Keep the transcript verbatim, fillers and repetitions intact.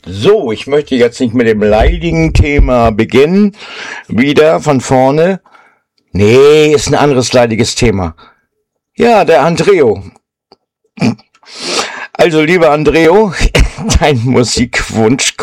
So, ich möchte jetzt nicht mit dem leidigen Thema beginnen. Wieder von vorne. Nee, ist ein anderes leidiges Thema. Ja, der Andreo. Also, lieber Andreo, dein Musikwunsch